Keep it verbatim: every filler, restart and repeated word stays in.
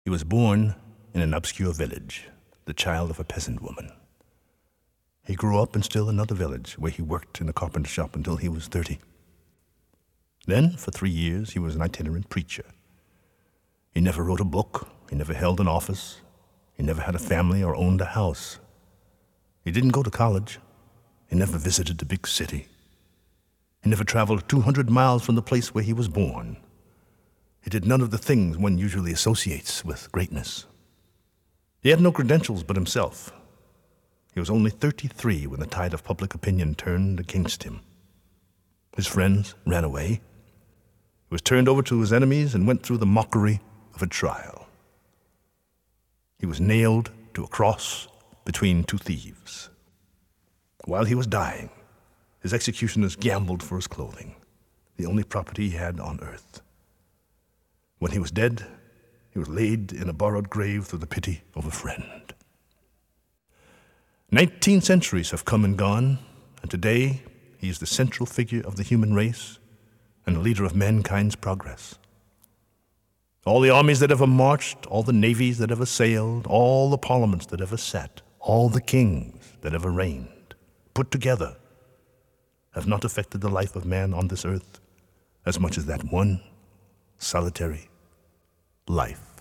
He was born in an obscure village, the child of a peasant woman. He grew up in still another village where he worked in a carpenter shop until he was thirty. Then, for three years, he was an itinerant preacher. He never wrote a book, he never held an office, he never had a family or owned a house. He didn't go to college, he never visited the big city. He never traveled two hundred miles from the place where he was born. He did none of the things one usually associates with greatness. He had no credentials but himself. He was only thirty-three when the tide of public opinion turned against him. His friends ran away. He was turned over to his enemies and went through the mockery of a trial. He was nailed to a cross between two thieves. While he was dying, his executioners gambled for his clothing, the only property he had on earth. When he was dead, he was laid in a borrowed grave through the pity of a friend. Nineteen centuries have come and gone, and today he is the central figure of the human race and the leader of mankind's progress. All the armies that ever marched, all the navies that ever sailed, all the parliaments that ever sat, all the kings that ever reigned, put together, have not affected the life of man on this earth as much as that one solitary life.